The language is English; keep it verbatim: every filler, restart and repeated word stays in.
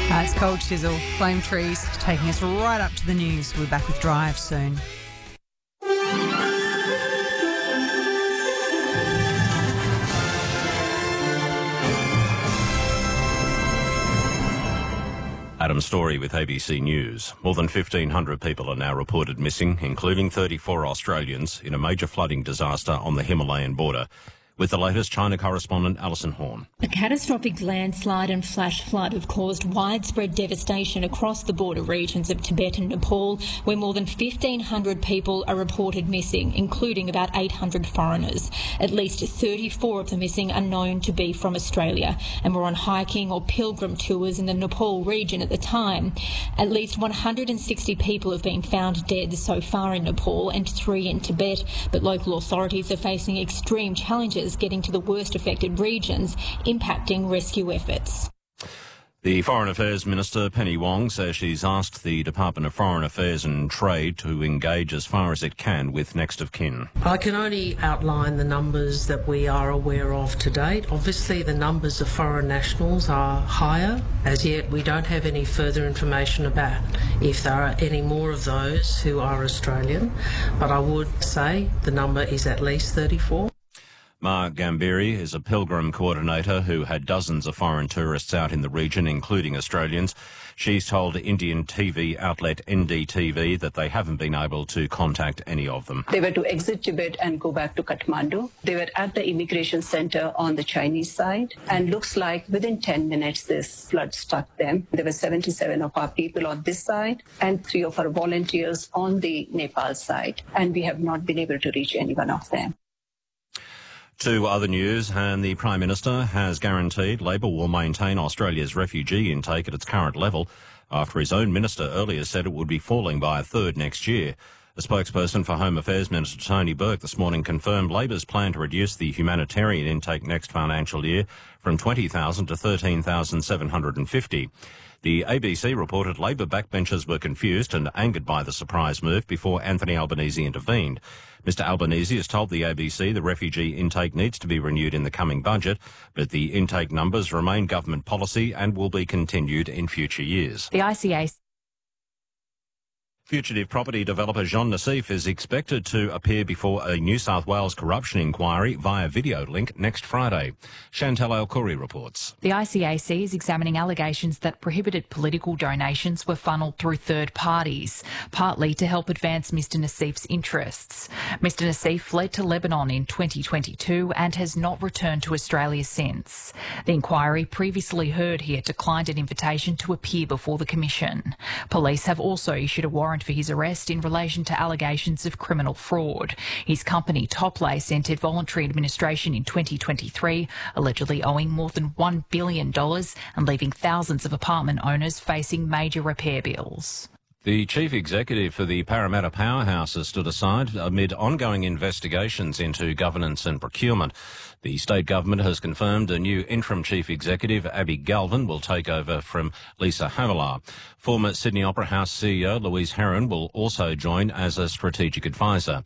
Uh, it's Cold Chisel, Flame Trees, taking us right up to the news. We're back with Drive soon. Adam Story with A B C News. More than fifteen hundred people are now reported missing, including thirty-four Australians, in a major flooding disaster on the Himalayan border. With the latest, China correspondent Alison Horn. A catastrophic landslide and flash flood have caused widespread devastation across the border regions of Tibet and Nepal, where more than fifteen hundred people are reported missing, including about eight hundred foreigners. At least thirty-four of the missing are known to be from Australia and were on hiking or pilgrim tours in the Nepal region at the time. At least one hundred sixty people have been found dead so far in Nepal and three in Tibet, but local authorities are facing extreme challenges getting to the worst affected regions, impacting rescue efforts. The Foreign Affairs Minister, Penny Wong, says she's asked the Department of Foreign Affairs and Trade to engage as far as it can with next of kin. I can only outline the numbers that we are aware of to date. Obviously, the numbers of foreign nationals are higher. As yet, we don't have any further information about if there are any more of those who are Australian, but I would say the number is at least thirty-four. Mark Gambiri is a pilgrim coordinator who had dozens of foreign tourists out in the region, including Australians. She's told Indian T V outlet N D T V that they haven't been able to contact any of them. They were to exit Tibet and go back to Kathmandu. They were at the immigration center on the Chinese side, and looks like within ten minutes this flood struck them. There were seventy-seven of our people on this side and three of our volunteers on the Nepal side, and we have not been able to reach any one of them. To other news, and the Prime Minister has guaranteed Labor will maintain Australia's refugee intake at its current level, after his own minister earlier said it would be falling by a third next year. A spokesperson for Home Affairs Minister Tony Burke this morning confirmed Labor's plan to reduce the humanitarian intake next financial year from twenty thousand to thirteen thousand seven hundred fifty. The A B C reported Labor backbenchers were confused and angered by the surprise move before Anthony Albanese intervened. Mister Albanese has told the A B C the refugee intake needs to be renewed in the coming budget, but the intake numbers remain government policy and will be continued in future years. The I C A... Fugitive property developer Jean Nassif is expected to appear before a New South Wales corruption inquiry via video link next Friday. Chantal Alcouri reports. The I C A C is examining allegations that prohibited political donations were funneled through third parties, partly to help advance Mister Nassif's interests. Mister Nassif fled to Lebanon in twenty twenty-two and has not returned to Australia since. The inquiry previously heard he had declined an invitation to appear before the Commission. Police have also issued a warrant for his arrest in relation to allegations of criminal fraud. His company, Topless, entered voluntary administration in twenty twenty-three, allegedly owing more than one billion dollars and leaving thousands of apartment owners facing major repair bills. The chief executive for the Parramatta Powerhouse has stood aside amid ongoing investigations into governance and procurement. The state government has confirmed a new interim chief executive, Abby Galvin, will take over from Lisa Havilah. Former Sydney Opera House C E O Louise Heron will also join as a strategic advisor.